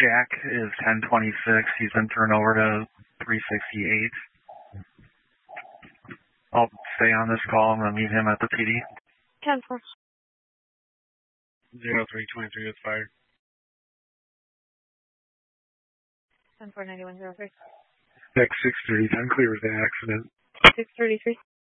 Jack is 1026. He's been turned over to 368. I'll stay on this call. I'm going to meet him at the PD. 10-4. 0323 with fire. 10-4, 9103. X 630, unclear with the accident. 633.